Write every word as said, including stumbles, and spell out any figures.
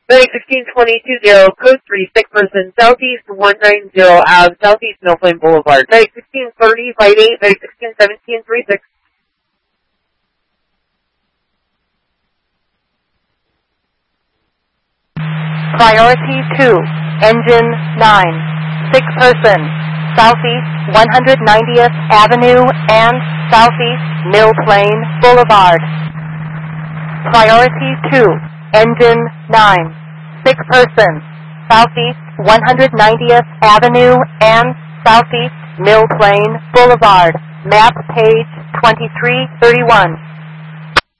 Medic sixteen twenty-two zero, code three, sick person, southeast one ninety Ave, southeast Millplain Boulevard. Medic sixteen thirty, flight eight, Medic sixteen seventeen, three six. Priority two, engine nine, sick person, southeast one hundred ninetieth Avenue and southeast Millplain Boulevard. Priority two, engine nine, sick person, southeast one hundred ninetieth Avenue and southeast Millplain Boulevard. Map page twenty-three thirty-one.